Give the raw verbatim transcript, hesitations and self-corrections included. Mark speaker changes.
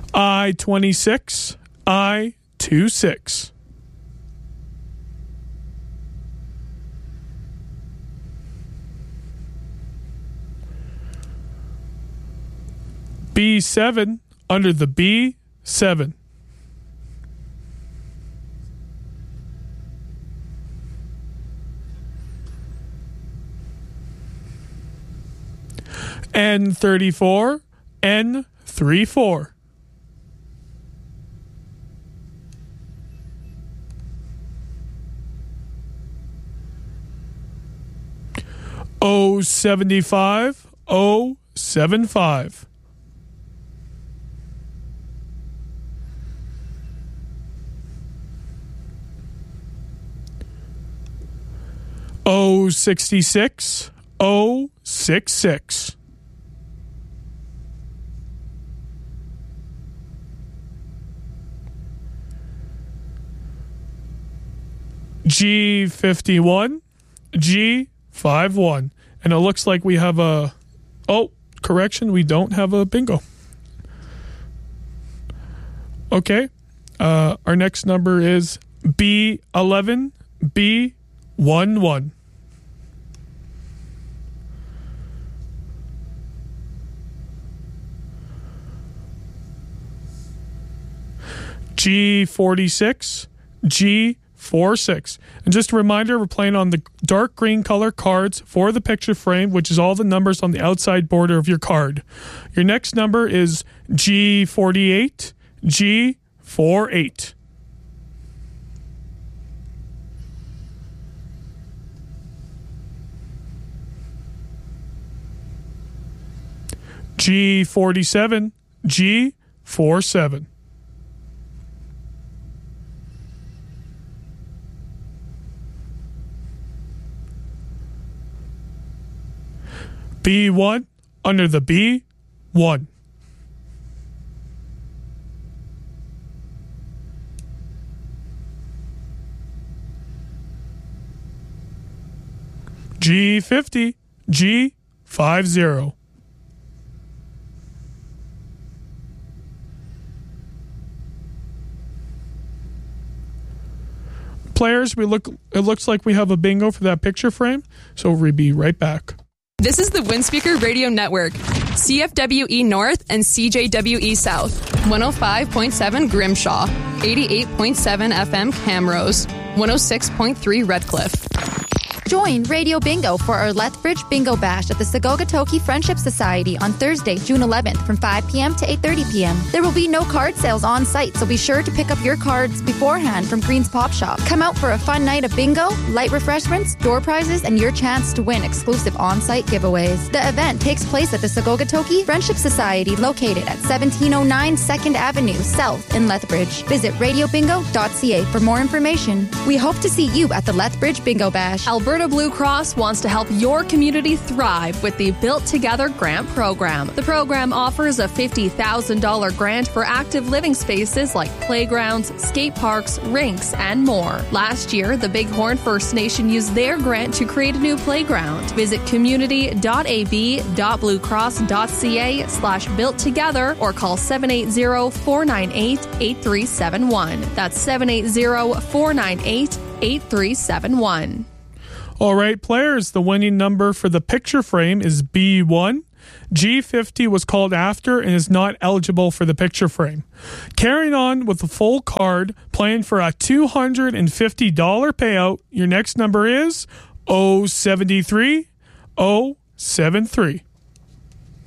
Speaker 1: I twenty-six, I twenty-six. B seven under the B seven. N thirty-four, N thirty-four. O seventy-five, O seventy-five. O sixty-six, O sixty-six. G fifty-one, G fifty-one. And it looks like we have a, oh, correction, we don't have a bingo. Okay, uh, our next number is B eleven, B eleven. G forty-six, G forty-six. And just a reminder, we're playing on the dark green color cards for the picture frame, which is all the numbers on the outside border of your card. Your next number is G forty-eight, G forty-eight. G forty-seven, G forty-seven. B one under the B one. G fifty, G fifty. Players, we look it looks like we have a bingo for that picture frame, so we'll be right back.
Speaker 2: This is the Windspeaker Radio Network, C F W E North and C J W E South, one oh five point seven Grimshaw, eighty-eight point seven F M Camrose, one oh six point three Redcliffe.
Speaker 3: Join Radio Bingo for our Lethbridge Bingo Bash at the Sagogatoki Friendship Society on Thursday, June eleventh from five p.m. to eight thirty p.m. There will be no card sales on site, so be sure to pick up your cards beforehand from Green's Pop Shop. Come out for a fun night of bingo, light refreshments, door prizes, and your chance to win exclusive on-site giveaways. The event takes place at the Sagogatoki Friendship Society located at seventeen oh nine second Avenue South in Lethbridge. Visit radio bingo dot c a for more information. We hope to see you at the Lethbridge Bingo Bash.
Speaker 2: Alberta Blue Cross wants to help your community thrive with the Built Together Grant Program. The program offers a fifty thousand dollars grant for active living spaces like playgrounds, skate parks, rinks, and more. Last year, the Bighorn First Nation used their grant to create a new playground. Visit community dot a b dot blue cross dot c a slash built together or call seven eight zero, four nine eight, eight three seven one. That's seven eight zero, four nine eight, eight three seven one.
Speaker 1: All right, players, the winning number for the picture frame is B one. G fifty was called after and is not eligible for the picture frame. Carrying on with the full card, playing for a two hundred fifty dollars payout, your next number is oh seventy-three, oh seventy-three.